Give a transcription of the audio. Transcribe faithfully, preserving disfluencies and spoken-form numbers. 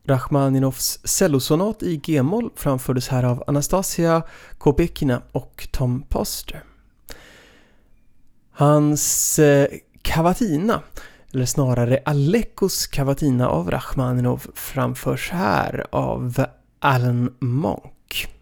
Rachmaninovs cellosonat i G-moll framfördes här av Anastasia Kobekina och Tom Poster. Hans eh, cavatina, eller snarare Alekkos cavatina av Rachmaninov, framförs här av Alan Monk.